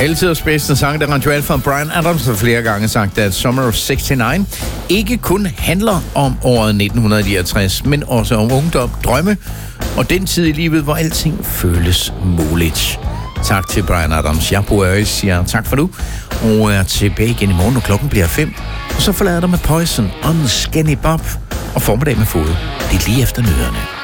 Altiders bedste sang, der Radio Alfa og Bryan Adams har flere gange sagt, at Summer of 69 ikke kun handler om året 1969, men også om ungdom, drømme og den tid i livet, hvor alting føles muligt. Tak til Bryan Adams. Jeg siger tak for nu, og er tilbage igen i morgen, når klokken bliver 5. Og så forlader jeg dig med Poison, Uncanny Bob og formiddag med fod. Det er lige efter nyhederne.